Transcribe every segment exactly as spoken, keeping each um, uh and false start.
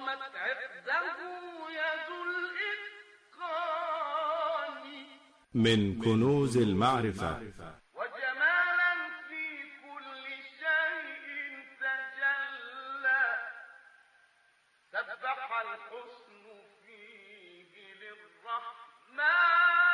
قامت عقده يد الإتقان من كنوز المعرفة وجمالا في كل شيء تجلى سبح الحسن فيه للرحمن.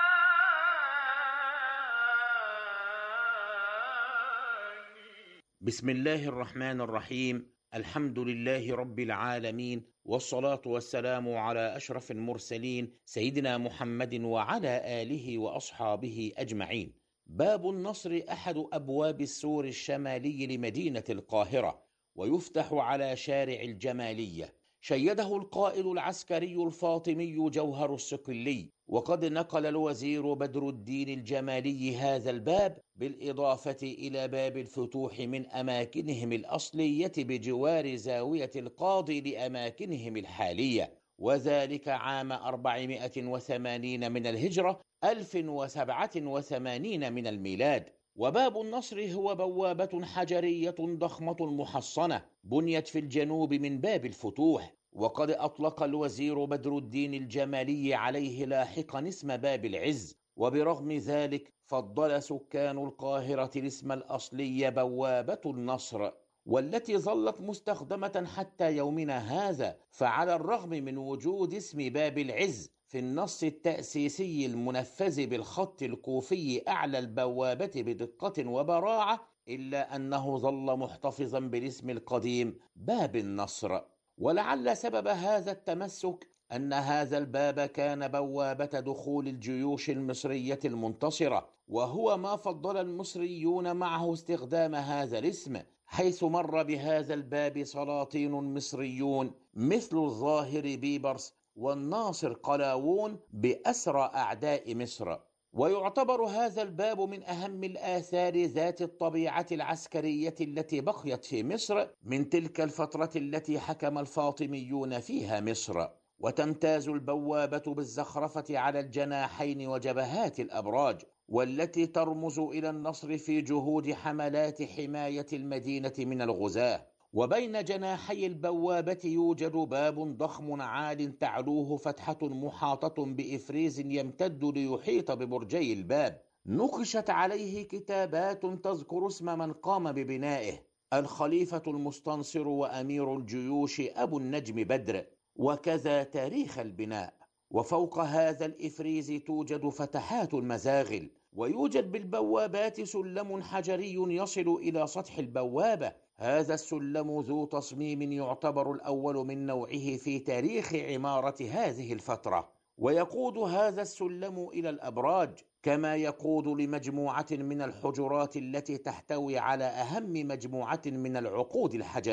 بسم الله الرحمن الرحيم. الحمد لله رب العالمين، والصلاة والسلام على أشرف المرسلين سيدنا محمد وعلى آله وأصحابه أجمعين. باب النصر أحد أبواب السور الشمالي لمدينة القاهرة، ويفتح على شارع الجمالية. شيده القائد العسكري الفاطمي جوهر الصقلي، وقد نقل الوزير بدر الدين الجمالي هذا الباب بالإضافة إلى باب الفتوح من أماكنهم الأصلية بجوار زاوية القاضي لأماكنهم الحالية، وذلك عام أربعمائة وثمانين من الهجرة ألف وسبعة وثمانين من الميلاد. وباب النصر هو بوابة حجرية ضخمة محصنة بنيت في الجنوب من باب الفتوح، وقد أطلق الوزير بدر الدين الجمالي عليه لاحقا اسم باب العز، وبرغم ذلك فضل سكان القاهرة الاسم الأصلي بوابة النصر، والتي ظلت مستخدمة حتى يومنا هذا. فعلى الرغم من وجود اسم باب العز في النص التأسيسي المنفذ بالخط الكوفي أعلى البوابة بدقة وبراعة، إلا أنه ظل محتفظا بالاسم القديم باب النصر. ولعل سبب هذا التمسك أن هذا الباب كان بوابة دخول الجيوش المصرية المنتصرة، وهو ما فضل المصريون معه استخدام هذا الاسم، حيث مر بهذا الباب سلاطين مصريون مثل الظاهر بيبرس والناصر قلاوون بأسرى أعداء مصر. ويعتبر هذا الباب من أهم الآثار ذات الطبيعة العسكرية التي بقيت في مصر من تلك الفترة التي حكم الفاطميون فيها مصر. وتمتاز البوابة بالزخرفة على الجناحين وجبهات الأبراج، والتي ترمز إلى النصر في جهود حملات حماية المدينة من الغزاة. وبين جناحي البوابة يوجد باب ضخم عال تعلوه فتحة محاطة بإفريز يمتد ليحيط ببرجي الباب، نقشت عليه كتابات تذكر اسم من قام ببنائه: الخليفة المستنصر وأمير الجيوش أبو النجم بدر، وكذا تاريخ البناء. وفوق هذا الإفريز توجد فتحات المزاغل، ويوجد بالبوابات سلم حجري يصل إلى سطح البوابة. هذا السلم ذو تصميم يعتبر الأول من نوعه في تاريخ عمارة هذه الفترة، ويقود هذا السلم إلى الأبراج، كما يقود لمجموعة من الحجرات التي تحتوي على أهم مجموعة من العقود الحجرية.